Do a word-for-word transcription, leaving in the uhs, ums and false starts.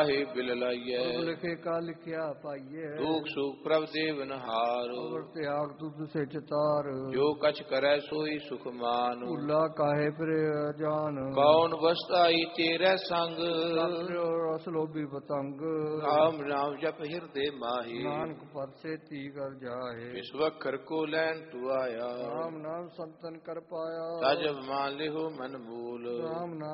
ਹੀ bill ਲਾਈਐ। ਲਿਖੇ ਕਾ ਲਿਖਿਆ ਪਾਈਐ। ਦੁਖ ਸੁਖ ਪ੍ਰਭ ਦੇਵ ਨਹਾਰ। ਅਵਰ ਤਿਆਗ ਤੁਧ ਸੇ ਚਤਾਰ। ਜੋ ਕਛ ਕਰੈ ਸੋਈ ਸੁਖ ਮਾਨ। ਭੁੱਲਾ ਕਾਹੇ ਫਿਰ ਜਾਨ। ਕੌਣ ਵਸਤਾਈ ਤੇਰੇ ਸੰਗ। ਰਸ ਲੋਭੀ ਪਤੰਗ। ਰਾਮ ਨਾਮ ਜਪ ਹਿਰਦੇ ਮਾਹੀ। ਨਾਨਕ ਪਰਸੇ ਤੀ ਕਰ ਜਾਹੇ। ਇਸ ਵਖਰ ਕੋ ਲੈਣ ਤੂ ਆਇਆ। ਰਾਮ ਨਾਮ ਸੰਤਨ ਕਰ ਪਾਇਆ। ਤਜ ਮਾਨ ਲਿਹੁ ਮਨ ਮੂਲ। ਰਾਮ ਨਾਮ